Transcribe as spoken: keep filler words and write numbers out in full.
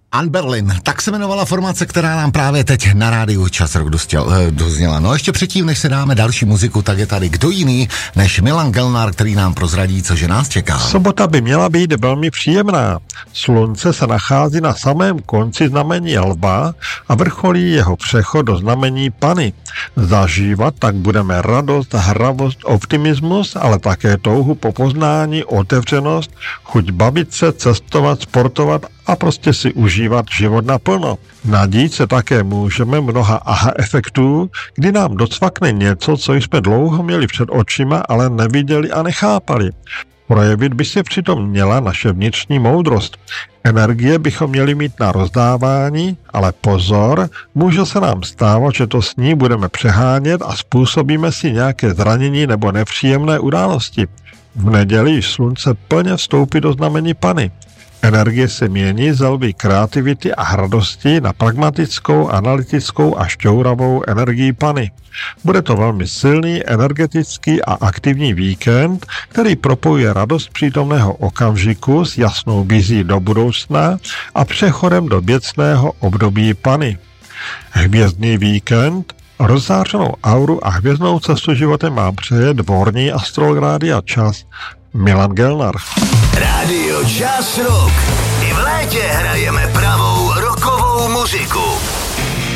Anberlin, tak se jmenovala formace, která nám právě teď na rádiu Čas Rock dozněla. No ještě předtím, než se dáme další muziku, tak je tady kdo jiný než Milan Gelnar, který nám prozradí, cože nás čeká. Sobota by měla být velmi příjemná. Slunce se nachází na samém konci znamení Lva a vrcholí jeho přechod do znamení Panny. Zažívat tak budeme radost, hravost, optimismus, ale také touhu po poznání, otevřenost, chuť bavit se, cestovat, sportovat a prostě si užívat život naplno. Nadít se také můžeme mnoha aha efektů, kdy nám docvakne něco, co jsme dlouho měli před očima, ale neviděli a nechápali. Projevit by se přitom měla naše vnitřní moudrost. Energie bychom měli mít na rozdávání, ale pozor, může se nám stávat, že to s ní budeme přehánět a způsobíme si nějaké zranění nebo nepříjemné události. V neděli již slunce plně vstoupí do znamení Panny. Energie se mění z lvy kreativity a hrdosti na pragmatickou, analytickou a šťouravou energii Panny. Bude to velmi silný, energetický a aktivní víkend, který propojuje radost přítomného okamžiku s jasnou vizí do budoucna a přechodem do věcného období Panny. Hvězdný víkend, rozzářenou auru a hvězdnou cestu životem mám přeje dvorní astrolog Rádia Čas Milan Gelnar. Rádio Čas Rock. I v létě hrajeme pravou rockovou muziku.